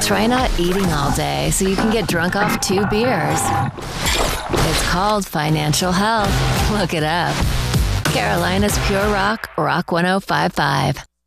Try not eating all day so you can get drunk off 2 beers. It's called financial health. Look it up. Carolina's Pure Rock, Rock 1055.